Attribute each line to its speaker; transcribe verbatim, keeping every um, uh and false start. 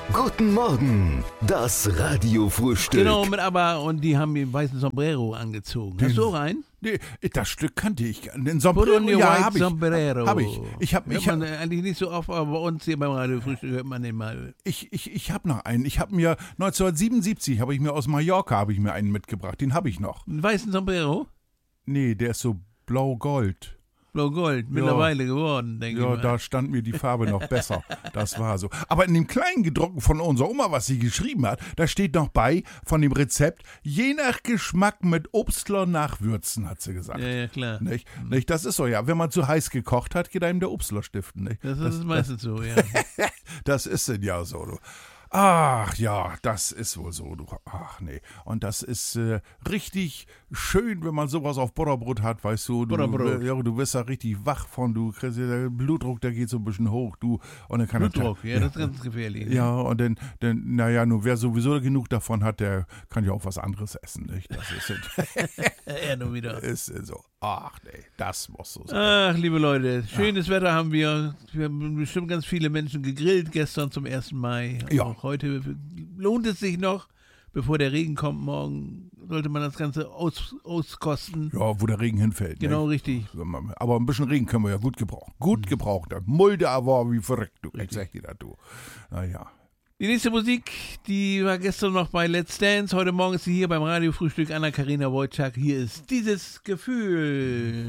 Speaker 1: Guten Morgen, das Radiofrühstück.
Speaker 2: Genau, mit aber und die haben den weißen Sombrero angezogen. Hast du auch einen?
Speaker 3: Nee, das Stück kannte ich. Den
Speaker 2: Put
Speaker 3: Sombrero,
Speaker 2: on your
Speaker 3: ja,
Speaker 2: white
Speaker 3: hab ich.
Speaker 2: Sombrero.
Speaker 3: Hab ich. Ich hab,
Speaker 2: Hört
Speaker 3: ich
Speaker 2: man
Speaker 3: hab,
Speaker 2: eigentlich nicht so oft, aber bei uns hier beim Radiofrühstück hört man den mal.
Speaker 3: ich, ich, ich hab noch einen. Ich hab mir neunzehnhundertsiebenundsiebzig habe ich mir aus Mallorca habe ich mir einen mitgebracht. Den habe ich noch.
Speaker 2: Einen weißen Sombrero?
Speaker 3: Nee, der ist so blau-gold.
Speaker 2: Blau-Gold, mittlerweile geworden, denke ich
Speaker 3: Ja,
Speaker 2: mal.
Speaker 3: da stand mir die Farbe noch besser. Das war so. Aber in dem kleinen gedruckten von unserer Oma, was sie geschrieben hat, da steht noch bei von dem Rezept, je nach Geschmack mit Obstler nachwürzen, hat sie gesagt.
Speaker 2: Ja, ja, klar.
Speaker 3: Nicht? Nicht? Das ist so, ja. Wenn man zu heiß gekocht hat, geht einem der Obstler stiften. Nicht?
Speaker 2: Das ist meistens so, ja.
Speaker 3: Das ist denn ja so, du. Ach ja, das ist wohl so, du. Ach nee. Und das ist äh, richtig schön, wenn man sowas auf Butterbrot hat, weißt du. du
Speaker 2: Butterbrot.
Speaker 3: Ja, du wirst da richtig wach von, du kriegst ja, der Blutdruck, der geht so ein bisschen hoch, du. Und dann kann
Speaker 2: Blutdruck,
Speaker 3: er,
Speaker 2: ja, das ist ganz gefährlich.
Speaker 3: ja, und dann, dann, naja, nur wer sowieso genug davon hat, der kann ja auch was anderes essen, nicht? Das ist
Speaker 2: Ja, nur wieder.
Speaker 3: ist so. Ach nee, das muss so sein.
Speaker 2: Ach, liebe Leute, schönes Wetter haben wir. Wir haben bestimmt ganz viele Menschen gegrillt gestern zum ersten Mai.
Speaker 3: Ja.
Speaker 2: Auch heute lohnt es sich noch, bevor der Regen kommt morgen, sollte man das Ganze aus, auskosten.
Speaker 3: Ja, wo der Regen hinfällt.
Speaker 2: Genau,
Speaker 3: ne?
Speaker 2: richtig.
Speaker 3: Aber ein bisschen Regen können wir ja gut gebrauchen. Gut gebraucht. Der Mulde aber wie verrückt, du. Ich sag dir das, du. Naja.
Speaker 2: Die nächste Musik, die war gestern noch bei Let's Dance. Heute Morgen ist sie hier beim Radiofrühstück. Anna-Karina Wojcik. Hier ist dieses Gefühl.